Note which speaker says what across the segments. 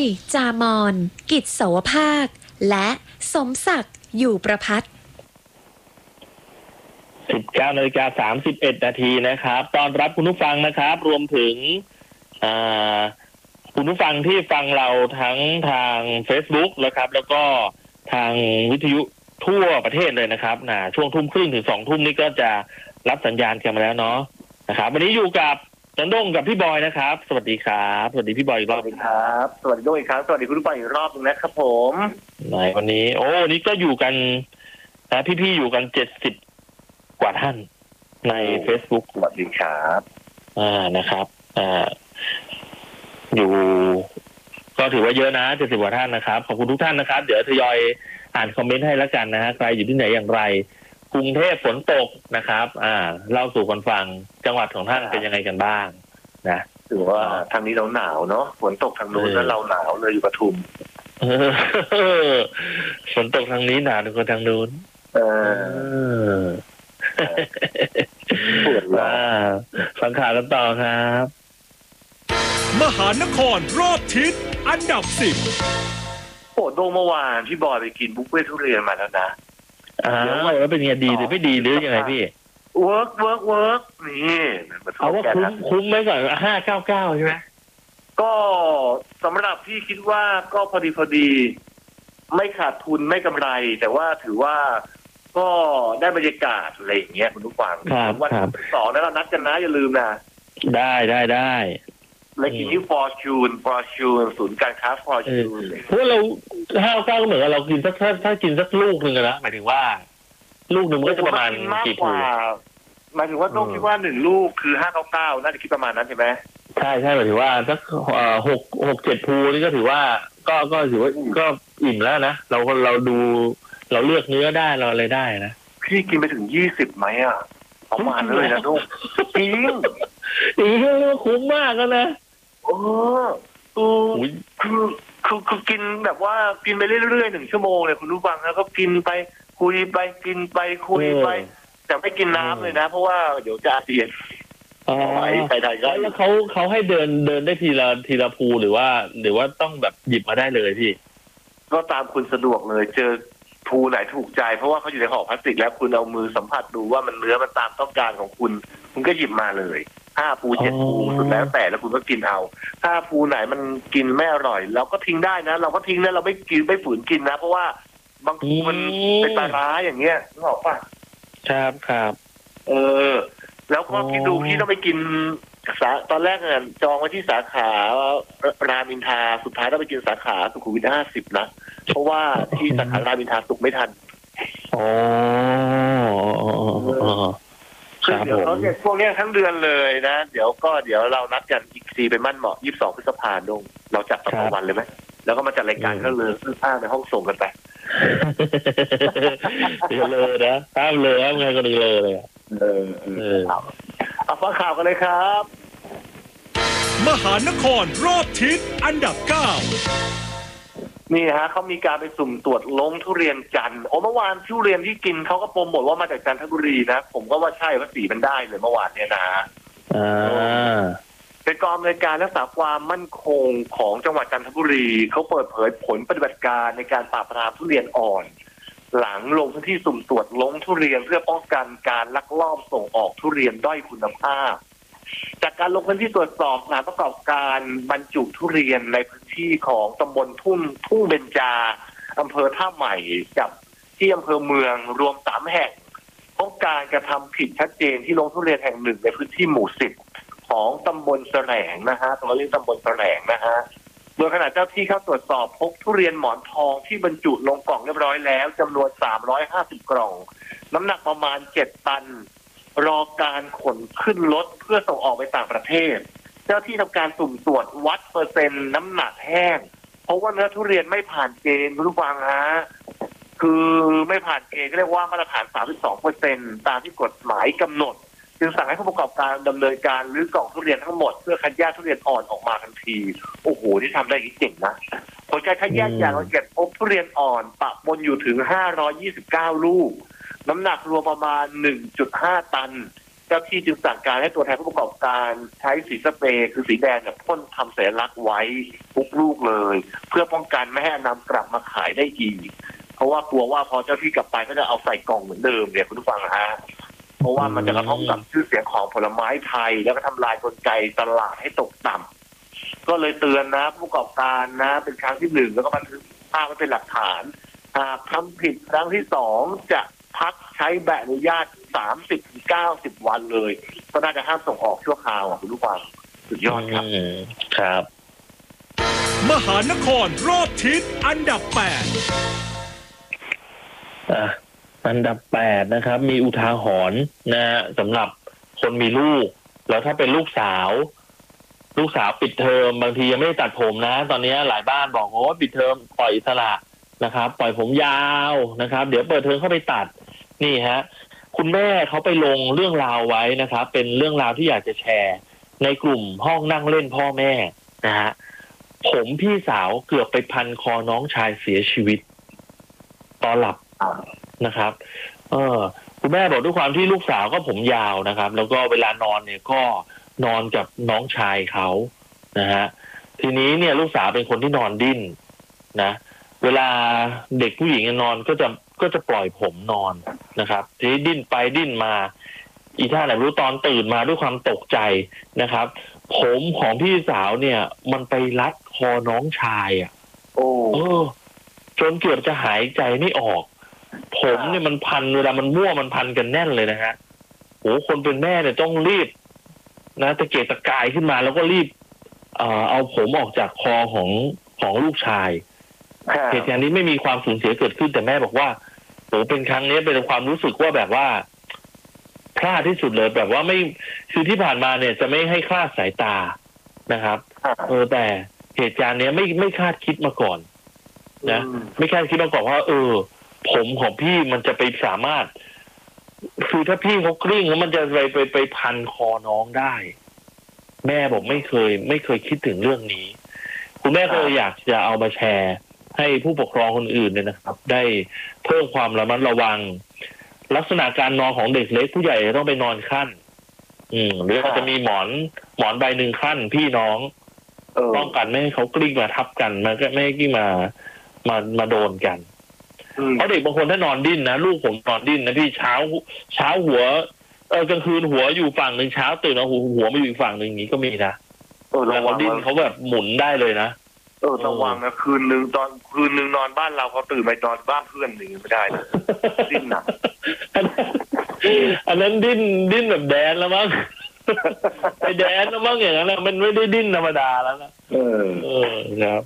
Speaker 1: จามอนกิจโสภาคและสมศักดิ์อยู่ประภัตร
Speaker 2: 19:31 นาทีนะครับตอนรับคุณผู้ฟังนะครับรวมถึงคุณผู้ฟังที่ฟังเราทั้งทาง Facebook นะครับแล้วก็ทางวิทยุทั่วประเทศเลยนะครับช่วง 19:30 ถึง 20:00 นี่ก็จะรับสัญญาณกันมาแล้วเนาะนะครับวันนี้อยู่กับจันด้งกับพี่บอยนะครับสวัสดีครับสวัสดีพี่บอยอีกรอบนึง
Speaker 3: ครับสวัสดีด้วยครับสวัสดีคุณผู้ฟังอีกรอบนึงนะครับผม
Speaker 2: วันนี้วันนี้ก็อยู่กันพี่ๆอยู่กัน70 กว่าท่านใน Facebook
Speaker 3: สวัสดีครับ
Speaker 2: นะครับอยู่ก็ถือว่าเยอะนะ70 กว่าท่านนะครับขอบคุณทุกท่านนะครับเดี๋ยวทยอยอ่านคอมเมนต์ให้แล้วกันนะฮะใครอยู่ที่ไหนอย่างไรกรุงเทพฝนตกนะครับเล่าสู่กันฟังจังหวัดของท่านเป็นยังไงกันบ้างนะ
Speaker 3: ถือว่าทางนี้เราหนาวเนาะฝนตกทางนู้นแล้วเราหนาวเลยอยู่ปทุม
Speaker 2: ฝนตกทางนี้หนาวทุกคนทางนู้น
Speaker 3: ปวดร้าว
Speaker 2: ฟังข่าวกันต่อครับ
Speaker 4: มหานครรอบทิศอันดับ
Speaker 3: 10โอ้โดเมื่อวานพี่บอยไปกินบุฟเฟ่ทุเรียนมาแล้วนะ
Speaker 2: แล้วเป็นไงดีหรือไม่ดีหรือยังไงพี่
Speaker 3: เวิร์กนี่
Speaker 2: เอาว่าคุ้มไหมก่อน599ใช่ไหม
Speaker 3: ก็สำหรับพี่คิดว่าก็พอดีไม่ขาดทุนไม่กำไรแต่ว่าถือว่าก็ได้บรรยากาศอะไรอย่างเงี้ยคุณผู้ฟังวัน2แล้วเรานัดกันนะอย่าลืมนะ
Speaker 2: ได้
Speaker 3: แล้วกินที่ฟอร์จูนศูนย์การค้าฟอร์จูน
Speaker 2: เพราะเรา599ก็เหมือนกับเรากินสักถ้ากินสักลูกนึงนะหมายถึงว่าลูกนึงมันก็จะประมาณกี่ภู
Speaker 3: หมายถึงว่าต้องคิดว่า1ลูกคือ599น่าจะคิดประมาณนั้นใช่ไหม
Speaker 2: ใช่หมายถึงว่าสัก6-7 ภูนี่ก็ถือว่าก็ถือว่าก็อิ่มแล้วนะเราดูเราเลือกเนื้อได้เราอะไรได้นะ
Speaker 3: พี่กินไปถึง20ไหมประมาณเลยนะลูกจริง
Speaker 2: คุ้มมากแล้วนะ
Speaker 3: คือกินแบบว่ากินไปเรื่อยๆ1 ชั่วโมงเลยคุณผู้ฟังแล้วก็กินไปคุยไปกินไปคุยไปแต่ไม่กินน้ำเลยนะเพราะว่าเดี๋ยวจะอาเจียน
Speaker 2: ไปไทยแล้วเขาให้เดินได้ทีละภูหรือว่าต้องแบบหยิบมาได้เลยพี่
Speaker 3: ก็ตามคุณสะดวกเลยเจอภูไหนถูกใจเพราะว่าเขาอยู่ในห่อพลาสติกแล้วคุณเอามือสัมผัสดูว่ามันเนื้อมันตามต้องการของคุณก็หยิบมาเลย5 ภู7 ภูสุดแล้วแต่แล้วคุณก็กินเอาถ้าภูไหนมันกินไม่อร่อยเราก็ทิ้งได้นะเราก็ทิ้งนะเราไม่กินไม่ฝืนกินนะเพราะว่าบางภูมันเป็นปลาร้าอย่างเงี้ยนึกออกป่ะ
Speaker 2: ครับ
Speaker 3: แล้วก็คิดดูพี่ต้องไปกินตอนแรกเนี่ยจองไว้ที่สาขารามอินทราสุดท้ายต้องไปกินสาขาสุขุมวิท50นะเพราะว่าที่สาขารามอินทราสุกไม่ทันเดี๋ยวเขาเนี่ยพวกนี้ทั้งเดือนเลยนะเดี๋ยวเรานัดกันอีกทีไปมั่นเหมาะ22 พฤษภาคมเราจัดต่อวันเลยไหมแล้วก็มาจัดรายการก็เลยซื้อผ้าในห้องส่งกันไป
Speaker 2: เดี๋ยวเลยนะห้ามเลยห้ามไงก็เลย
Speaker 3: เอาฟังข่าวกันเลยครับ
Speaker 4: มหานครรอบทิศอันดับ9
Speaker 3: นี่ฮะเขามีการไปสุ่มตรวจลงทุเรียนจันทร์เมื่อวานทุเรียนที่กินเขาก็โปรโมทว่ามาจากจันทบุรีนะผมก็ว่าใช่ว่าสีมันได้เลยเมื่อวานเนี่ยนะเป็นกองอำนวยการรักษาความมั่นคงของจังหวัดจันทบุรีเขาเปิดเผยผลปฏิบัติการในการปราบปรามทุเรียนอ่อนหลังลงพื้นที่สุ่มตรวจลงทุเรียนเพื่อป้องกันการลักลอบส่งออกทุเรียนด้อยคุณภาพจากการลงพื้นที่ตรวจสอบสถานประกอบการบรรจุทุเรียนในพื้นที่ของตำบลทุ่งเบญจาอำเภอท่าใหม่กับที่อำเภอเมืองรวม3 แห่งพบการกระทำผิดชัดเจนที่ลงทุเรียนแห่ง1ในพื้นที่หมู่10ของตำบลแสลงนะฮะเราเรียกตำบลแสลงนะฮะโดยขณะเจ้าที่เข้าตรวจสอบพบทุเรียนหมอนทองที่บรรจุลงกล่องเรียบร้อยแล้วจำนวน350 กล่องน้ำหนักประมาณ7 ตันรอการขนขึ้นรถเพื่อส่งออกไปต่างประเทศเจ้าที่ทำการสุ่มตรวจวัดเปอร์เซ็นต์น้ำหนักแห้งเพราะว่าเนื้อทุเรียนไม่ผ่านเกณฑ์คุณผู้ฟังฮะคือไม่ผ่านเกณฑ์ก็เรียกว่ามาตรฐาน 32% ตามที่กฎหมายกำหนดจึงสั่งให้ผู้ประกอบการดำเนินการรื้อกล่องทุเรียนทั้งหมดเพื่อคัดแยกทุเรียนอ่อนออกมาทันทีโอ้โหที่ทำได้เก่งนะผลการคัดแยกอย่างละเอียดพบทุเรียนอ่อนปะปนอยู่ถึง529 ลูกน้ำหนักรวมประมาณ 1.5 ตันเจ้าที่จึงสั่งการให้ตัวแทนผู้ประกอบการใช้สีสเปรย์คือสีแดงเนี่ยพ่นทำสัญลักษณ์ไว้ทุกลูกเลย เพื่อป้องกันไม่ให้นำกลับมาขายได้อีกเพราะว่ากลัวว่าพอเจ้าที่กลับไปก็จะเอาใส่กล่องเหมือนเดิมเนี่ยคุณผู้ฟังฮะเพราะว่ามันจะกระทบกับชื่อเสียงของผลไม้ไทยแล้วก็ทำลายกลไกตลาดให้ตกต่ำก็เลยเตือนนะผู้ประกอบการนะเป็นครั้งที่1แล้วก็บันทึกภาพไว้เป็นหลักฐานหากทำผิดครั้งที่2จะพักใช้ใบอนุญาต30-90 วันเลยก็น่าจะห้ามส่งออกชั่วคราวคุณผู้ฟังสุดยอดครับ
Speaker 2: ครับ
Speaker 4: มหานครรอบทิศอันดับ 8
Speaker 2: อันดับ 8นะครับมีอุทาหรณ์นะฮะสำหรับคนมีลูกแล้วถ้าเป็นลูกสาวปิดเทอมบางทียังไม่ได้ตัดผมนะตอนนี้หลายบ้านบอกว่าปิดเทอมปล่อยอิสระนะครับปล่อยผมยาวนะครับเดี๋ยวเปิดเทอมเข้าไปตัดนี่ฮะคุณแม่เขาไปลงเรื่องราวไว้นะครับเป็นเรื่องราวที่อยากจะแชร์ในกลุ่มห้องนั่งเล่นพ่อแม่นะฮะผมพี่สาวเกือบไปพันคอน้องชายเสียชีวิตตอนหลับนะครับคุณแม่บอกด้วยความที่ลูกสาวก็ผมยาวนะครับแล้วก็เวลานอนเนี่ยก็นอนกับน้องชายเขานะฮะทีนี้เนี่ยลูกสาวเป็นคนที่นอนดิ้นนะเวลาเด็กผู้หญิงนอนก็จะปล่อยผมนอนนะครับทีนี้ดิ้นไปดิ้นมาอีท่าไหนรู้ตอนตื่นมาด้วยความตกใจนะครับผมของพี่สาวเนี่ยมันไปรัดคอน้องชายจนเกือบจะหายใจไม่ออกผมเนี่ยมันพันเวลามันมั่วมันพันกันแน่นเลยนะฮะโหคนเป็นแม่เนี่ยต้องรีบนะตะเกียกตะกายขึ้นมาแล้วก็รีบเอาผมออกจากคอของลูกชายเหตุการณ์นี้ไม่มีความสูญเสียเกิดขึ้นแต่แม่บอกว่าโหเป็นครั้งนี้เป็นความรู้สึกว่าแบบว่าพลาดที่สุดเลยแบบว่าไม่คือที่ผ่านมาเนี่ยจะไม่ให้คลาดสายตานะครับแต่เหตุการณ์นี้ไม่คาดคิดมาก่อนนะไม่คาดคิดมาก่อนว่าผมของพี่มันจะไปสามารถคือถ้าพี่เขากลิ้งแล้วมันจะไปพันคอน้องได้แม่บอกไม่เคยคิดถึงเรื่องนี้คุณแม่ก็เลยอยากจะเอามาแชร์ให้ผู้ปกครองคนอื่นเนี่ยนะครับได้เพิ่มความระมัดระวังลักษณะการนอนของเด็กเล็กผู้ใหญ่จะต้องไปนอนขั้นหรืออาจจะมีหมอนใบหนึ่งขั้นพี่น้องป้องกันไม่ให้เขากลิ้งมาทับกันมันก็ไม่ให้กลิ้งมาโดนกันเพราะเด็กบางคนถ้านอนดิ้นนะลูกผมนอนดิ้นนะพี่เช้าหัวกลางคืนหัวอยู่ฝั่งหนึ่งเช้าตื่นมาหัวมาอยู่อีกฝั่งหนึ่งอย่างนี้ก็มีนะแล้วเขาดิ้นเขาแบบหมุนได้เลยนะ
Speaker 3: ระวังนะคืนนึงนอนบ้านเราพอตื่นไปนอนบ้านเพื่อนอย่างนี้ไม่ได้นะดิ้นหนัก
Speaker 2: อันนั้นดิ้นแบบแดนแล้วมั้งไปแดนแล้วมั้งอย่างนั้นนะมันไม่ได้ดิ้นธรรมดาแล้วนะครับ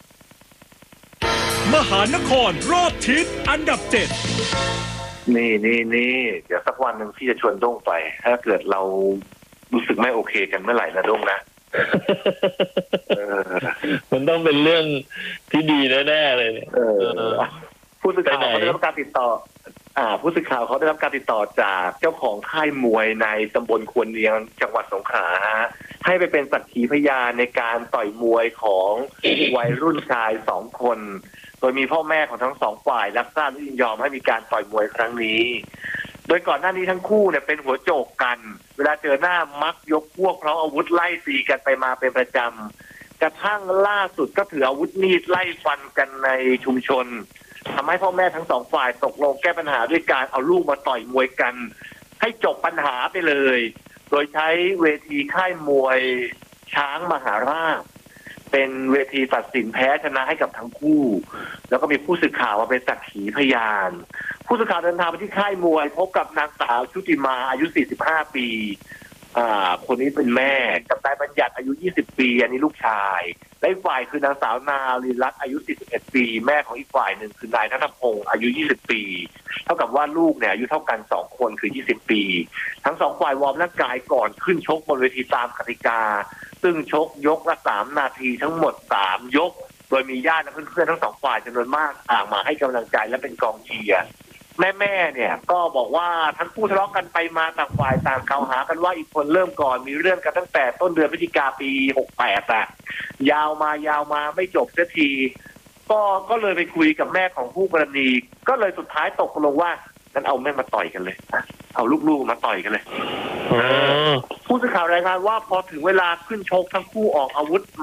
Speaker 4: มหานครรอบทิศอันดับ 7
Speaker 3: นี่เดี๋ยวสักวันหนึ่งพี่จะชวนโด้งไปถ้าเกิดเรารู้สึกไม่โอเคกันเมื่อไหร่นะโด้งนะ
Speaker 2: มันต้องเป็นเรื่องที่ดีแน่ๆเลยเนี่ย
Speaker 3: ผู้สื่อข่าวเขาได้รับการติดต่อผู้สื่อข่าวเขาได้รับการติดต่อจากเจ้าของค่ายมวยในตำบลควนเนียงจังหวัดสงขลาให้ไปเป็นสักขีพยานในการต่อยมวยของวัยรุ่นชาย2 คนโดยมีพ่อแม่ของทั้ง2 ฝ่ายรับทราบและยินยอมให้มีการต่อยมวยครั้งนี้โดยก่อนหน้านี้ทั้งคู่เนี่ยเป็นหัวโจกกันเวลาเจอหน้ามักยกพวกพร้อมอาวุธไล่ตีกันไปมาเป็นประจำกระทั่งล่าสุดก็ถืออาวุธมีดไล่ฟันกันในชุมชนทำให้พ่อแม่ทั้ง2 ฝ่ายตกลงแก้ปัญหาด้วยการเอาลูกมาต่อยมวยกันให้จบปัญหาไปเลยโดยใช้เวทีค่ายมวยช้างมหาราชเป็นเวทีตัดสินแพ้ชนะให้กับทั้งคู่แล้วก็มีผู้สื่อข่าวมาเป็นสักขีพยานผู้สื่อข่าวเดินทางไปที่ค่ายมวยพบกับนางสาวชุติมาอายุ45 ปีคนนี้เป็นแม่กับนายบัญญัติอายุ20 ปีอันนี้ลูกชายและอีกฝ่ายคือนางสาวนาลีรัตน์อายุ41 ปีแม่ของอีกฝ่ายหนึ่งคือนายณัฐพงศ์อายุ20 ปีเท่ากับว่าลูกเนี่ยอายุเท่ากัน2 คนคือ20 ปีทั้ง2 ฝ่ายวอร์มร่างกายก่อนขึ้นชกบนเวทีตามกติกาซึ่งชกยกละ3 นาทีทั้งหมด3 ยกโดยมีญาติและเพื่อนๆทั้ง2 ฝ่ายจำนวนมากต่างมาให้กำลังใจและเป็นกองเชียร์แม่เนี่ยก็บอกว่าทั้งคู่ทะเลาะกันไปมาต่างฝ่ายต่างกล่าวหากันว่าอีกคนเริ่มก่อนมีเรื่องกันตั้งแต่ต้นเดือนพฤศจิกายนปี68ยาวมาไม่จบสักทีก็เลยไปคุยกับแม่ของผู้กรณีก็เลยสุดท้ายตกลงว่างั้นเอาแม่มาต่อยกันเลยเอาลูกๆมาต่อยกันเลยผู้สื่อข่าวรายงานว่าพอถึงเวลาขึ้นชกทั้งคู่ออกอาวุธหมัด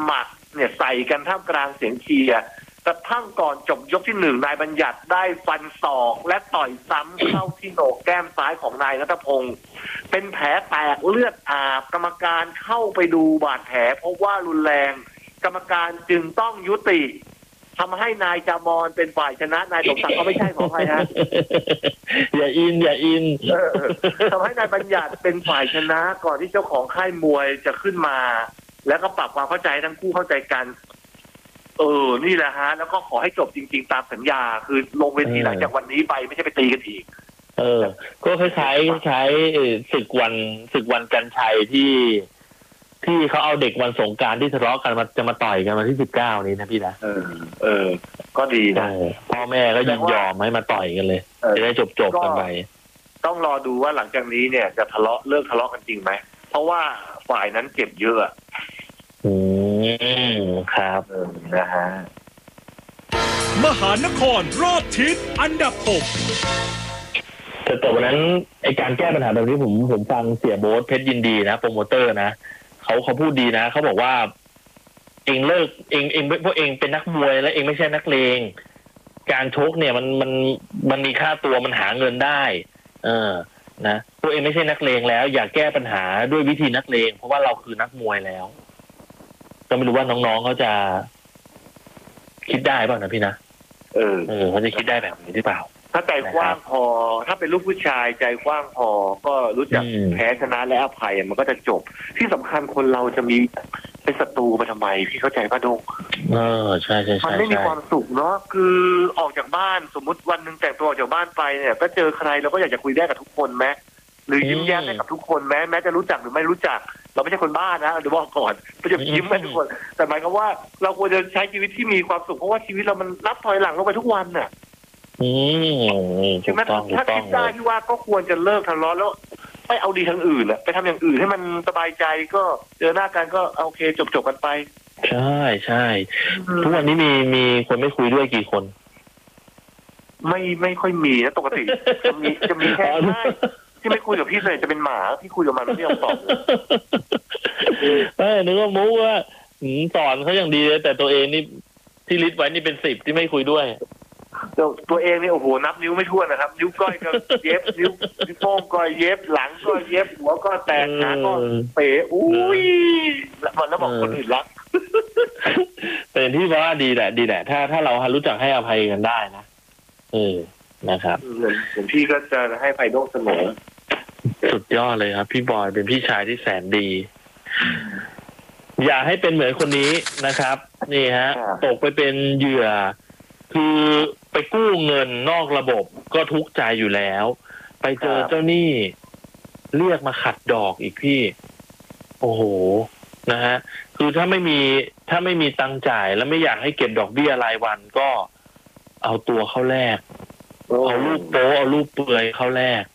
Speaker 3: เนี่ยใส่กันท่ามกลางเสียงเชียร์กระทั่งก่อนจบยกที่1นายบัญญัติได้ฟันศอกและต่อยซ้ำเข้าที่โหนกแก้มซ้ายของนายณัฐพงศ์เป็นแผลแตกเลือดอาบกรรมการเข้าไปดูบาดแผลพบว่ารุนแรงกรรมการจึงต้องยุติทำให้นายจามอนเป็นฝ่ายชนะนายสมศักดิ์ก็ไม่ใช่ขออภัยฮะ
Speaker 2: อย่าอิน
Speaker 3: ทำให้นายบัญญัติเป็นฝ่ายชนะก่อนที่เจ้าของค่ายมวยจะขึ้นมาแล้วก็ปรับความเข้าใจทั้งคู่เข้าใจกันนี่แหละฮะแล้วก็ขอให้จบจริงๆตามสัญญาคือลงเวทีหลังจากวันนี้ไปไม่ใช่ไปตีกันอีก
Speaker 2: ก็คล้ายศึกวันกันชัยที่เขาเอาเด็กวันสงกรานต์ที่ทะเลาะกันจะมาต่อยกันวันที่19นี้นะพี่นะ
Speaker 3: ก็ดีนะ
Speaker 2: พ่อแม่ก็ยินยอมให้มาต่อยกันเลยจะได้จบกันไป
Speaker 3: ต้องรอดูว่าหลังจากนี้เนี่ยจะเลิกทะเลาะกันจริงไหมเพราะว่าฝ่ายนั้นเจ็บเยอะ
Speaker 2: ครับ
Speaker 3: นะฮะ
Speaker 4: มหานครรอบทิศอันดับ6
Speaker 2: แต่วันนั้นไอการแก้ปัญหาแบบนี้ผมฟังเสียโบ๊ทเพชรยินดีนะโปรโมเตอร์นะเขาพูดดีนะเขาบอกว่าเองเลิกเองพวกเองเป็นนักมวยแล้วเองไม่ใช่นักเลงการชกเนี่ยมันมีค่าตัวมันหาเงินได้นะพวกเองไม่ใช่นักเลงแล้วอยากแก้ปัญหาด้วยวิธีนักเลงเพราะว่าเราคือนักมวยแล้วก็ไม่รู้ว่าน้องๆเขาจะคิดได้ป่ะนะพี่นะเขาจะคิดได้แบบนี้หรือเปล่า
Speaker 3: ถ้าใจกว้างพอถ้าเป็นลูกผู้ชายใจกว้างพอก็รู้จักแพ้ชนะและอภัยมันก็จะจบที่สำคัญคนเราจะมีเป็นศัตรูไปทำไมพี่เข้าใจป่ะดง
Speaker 2: ใช่
Speaker 3: มันไม่มีความสุขเนาะคือออกจากบ้านสมมุติวันหนึ่งแต่งตัวออกจากบ้านไปเนี่ยก็เจอใครเราก็อยากจะคุยได้กับทุกคนไหมหรือยิ้มแย้มได้กับทุกคนแม้จะรู้จักหรือไม่รู้จักเราไม่ใช่คนบ้านะเดี๋ยวบอกก่อนเราจะยิ้มให้ทุกคนแต่หมายความว่าเราควรจะใช้ชีวิตที่มีความสุขเพราะว่าชีวิตเรามันนับถอยหลังลงไปทุกวันน่ะใช่ไหมถ้าคิดได้ที่ว่าก็ควรจะเลิกทะเลาะแล้วไปเอาดีทางอื่นไปทำอย่างอื่นให้มันสบายใจก็เจอหน้ากันก็โอเคจบกันไป
Speaker 2: ใช่ทุกวันนี้มีคนไม่คุยด้วยกี่คน
Speaker 3: ไม่ค่อยมีนะปกติจะมีแค่ที่ไม่คุยกับพี่เลยจะเป็นหมาที่คุยกับมันไม่ยอมตอบ
Speaker 2: เลยนึกว่ามูว่าสอนเขาอย่างดีเลยแต่ตัวเองนี่ที่ลิสต์ไว้นี่เป็น10ที่ไม่คุยด้วย
Speaker 3: ตัวเองนี่โอ้โหนับนิ้วไม่ถ้วนนะครับนิ้วก้อยก็เย็บนิ้วโป้งก็เย็บหลังก็เย็บหัวก็แตกขาก็เป๋อุ้ยแล้วบอกคนอื่นรัก
Speaker 2: แต่ที่ว่าดีแหละถ้าเรารู้จักให้อภัยกันได้นะนะครับ
Speaker 3: ผมพี่ก็จะให้ภัยโดกเสมอ
Speaker 2: สุดยอดเลยครับพี่บอยเป็นพี่ชายที่แสนดีอย่าให้เป็นเหมือนคนนี้นะครับนี่ฮะตกไปเป็นเหยื่อคือไปกู้เงินนอกระบบก็ทุกข์ใจอยู่แล้วไปเจอเจ้าหนี้เรียกมาขัดดอกอีกพี่โอ้โหนะฮะคือถ้าไม่มีตังค์จ่ายแล้วไม่อยากให้เก็บดอกเบี้ยรายวันก็เอาตัวเข้าแลกเอารูปโป๊เอารูปเปลือยเข้าแลก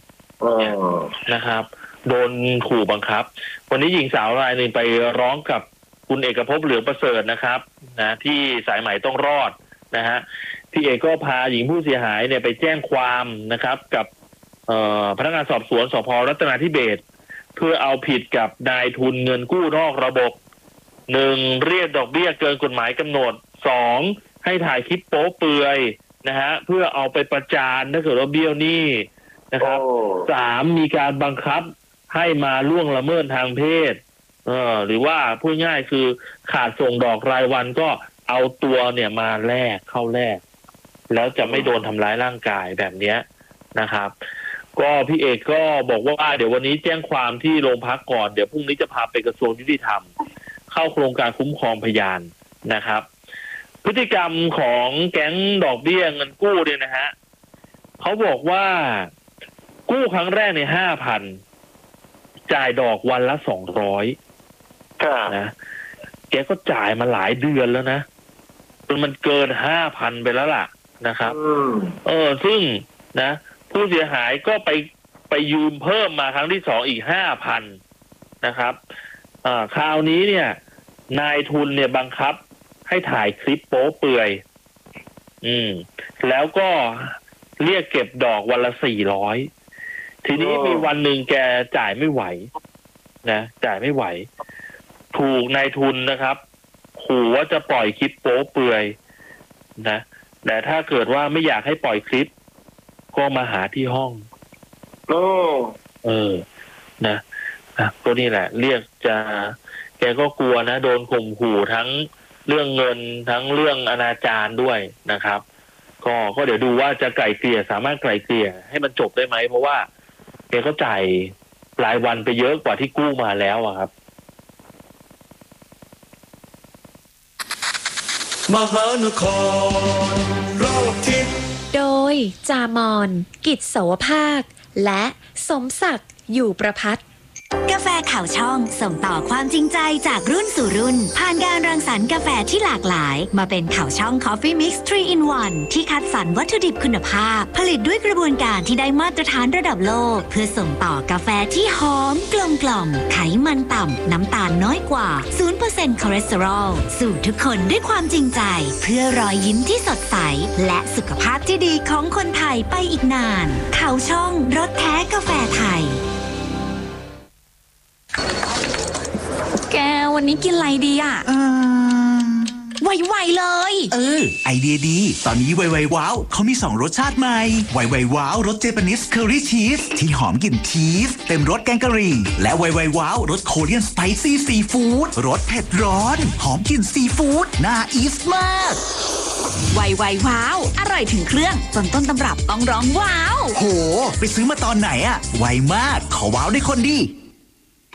Speaker 2: นะครับโดนขู่บังคับวันนี้หญิงสาวรายหนึ่งไปร้องกับคุณเอกภพเหลืองประเสริฐนะครับนะที่สายใหม่ต้องรอดนะฮะพี่เอกก็พาหญิงผู้เสียหายเนี่ยไปแจ้งความนะครับกับพนักงานสอบสวนสภ.รัตนาธิเบศรเพื่อเอาผิดกับนายทุนเงินกู้นอกระบบ1เรียกดอกเบี้ยเกินกฎหมายกำหนด2ให้ถ่ายคลิปโป๊เปลือยนะฮะเพื่อเอาไปประจานถ้าเกิดว่าเบี้ยวหนี้นะครับ3มีการบังคับให้มาล่วงละเมิดทางเพศหรือว่าพูดง่ายคือขาดส่งดอกรายวันก็เอาตัวเนี่ยมาเข้าแลกแล้วจะไม่โดนทำร้ายร่างกายแบบนี้นะครับก็พี่เอกก็บอกว่าเดี๋ยววันนี้แจ้งความที่โรงพักก่อนเดี๋ยวพรุ่งนี้จะพาไปกระทรวงยุติธรรมเข้าโครงการคุ้มครองพยานนะครับพฤติกรรมของแก๊งดอกเบี้ยเงินกู้เนี่ยนะฮะเขาบอกว่ากู้ครั้งแรกใน 5,000 จ่ายดอกวันละ200นะแกก็จ่ายมาหลายเดือนแล้วนะจนมันเกิน 5,000 ไปแล้วล่ะนะครับซึ่งนะผู้เสียหายก็ไปยืมเพิ่มมาครั้งที่2อีก 5,000 นะครับคราวนี้เนี่ยนายทุนเนี่ยบังคับให้ถ่ายคลิปโป๊เปลือยแล้วก็เรียกเก็บดอกวันละ400ทีนี้มีวันหนึ่งแกจ่ายไม่ไหวนะจ่ายไม่ไหวถูกนายทุนนะครับขขู่ว่าจะปล่อยคลิปโป๊เปลือยนะแต่ถ้าเกิดว่าไม่อยากให้ปล่อยคลิปก็มาหาที่ห้อง
Speaker 3: โอ้
Speaker 2: นะก็นี่แหละเรียกจะแกก็กลัวนะโดนข่มขู่ทั้งเรื่องเงินทั้งเรื่องอนาจารด้วยนะครับก็เดี๋ยวดูว่าจะไกล่เกลี่ยสามารถไกล่เกลี่ยให้มันจบได้ไหมเพราะว่าแกก็จ่ายรายวันไปเยอะกว่าที่กู้มาแล้วอะครับ
Speaker 4: มหานครรอบทิศ
Speaker 1: โดยจามอนกิจเสาวภาคและสมศักดิ์อยู่ประภัตร
Speaker 5: กาแฟข่าวช่องส่งต่อความจริงใจจากรุ่นสู่รุ่นผ่านการรังสรรค์กาแฟที่หลากหลายมาเป็นข่าวช่อง Coffee Mix 3 in 1 ที่คัดสรรวัตถุดิบคุณภาพผลิตด้วยกระบวนการที่ได้มาตรฐานระดับโลกเพื่อส่งต่อกาแฟที่หอมกลมกล่อมไขมันต่ำน้ำตาลน้อยกว่า 0% คอเลสเตอรอลสู่ทุกคนด้วยความจริงใจเพื่อรอยยิ้มที่สดใสและสุขภาพที่ดีของคนไทยไปอีกนานข่าวช่องรสแท้กาแฟไทย
Speaker 6: แกวันนี้กินอะไรดีอ่ะไวๆเลย
Speaker 7: ไอเดียดีตอนนี้ไวๆว้าวเขามี2รสชาติใหม่ไวๆว้าวรสเจแปนิสเคอรี่ชีสที่หอมกลิ่นชีสเต็มรสแกงกะหรี่และไวๆว้าวรสโคเรียนสไปซี่ซีฟู้ดรสเผ็ดร้อนหอมกลิ่นซีฟู้ดน่าอีสมาก
Speaker 6: ไวๆว้าวอร่อยถึงเครื่องจนต้นตำรับต้องร้องว้าว
Speaker 7: โหไปซื้อมาตอนไหนอะไวมากขอว้าวได้คนดี